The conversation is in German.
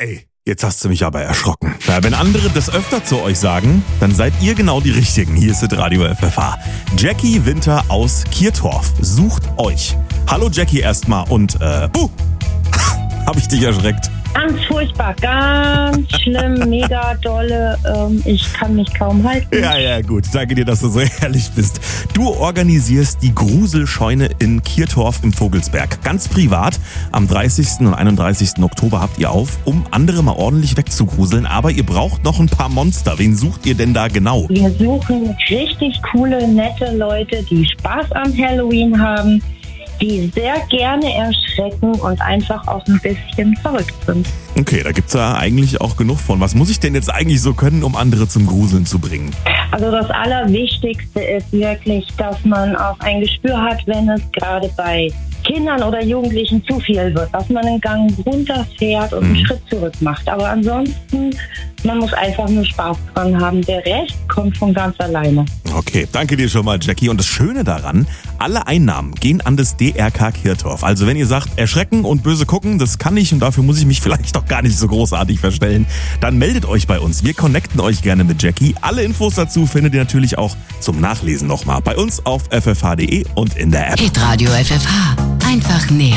ey, jetzt hast du mich aber erschrocken. Na, wenn andere das öfter zu euch sagen, dann seid ihr genau die Richtigen. Hier ist Radio FFH. Jackie Winter aus Kirtorf sucht euch. Hallo Jackie erstmal und hab ich dich erschreckt? Ganz furchtbar, ganz schlimm, mega dolle. Ich kann mich kaum halten. Ja, gut. Danke dir, dass du so ehrlich bist. Du organisierst die Gruselscheune in Kirtorf im Vogelsberg. Ganz privat. Am 30. und 31. Oktober habt ihr auf, um andere mal ordentlich wegzugruseln. Aber ihr braucht noch ein paar Monster. Wen sucht ihr denn da genau? Wir suchen richtig coole, nette Leute, die Spaß am Halloween haben, die sehr gerne erschrecken und einfach auch ein bisschen verrückt sind. Okay, da gibt's ja eigentlich auch genug von. Was muss ich denn jetzt eigentlich so können, um andere zum Gruseln zu bringen? Also das Allerwichtigste ist wirklich, dass man auch ein Gespür hat, wenn es gerade bei Kindern oder Jugendlichen zu viel wird, dass man einen Gang runterfährt und einen Schritt zurück macht. Aber ansonsten, man muss einfach nur Spaß dran haben. Der Rest kommt von ganz alleine. Okay, danke dir schon mal, Jackie. Und das Schöne daran, alle Einnahmen gehen an das DRK Kirtorf. Also wenn ihr sagt, erschrecken und böse gucken, das kann ich und dafür muss ich mich vielleicht doch gar nicht so großartig verstellen, dann meldet euch bei uns. Wir connecten euch gerne mit Jackie. Alle Infos dazu findet ihr natürlich auch zum Nachlesen nochmal bei uns auf ffh.de und in der App. Hitradio FFH. Einfach näher.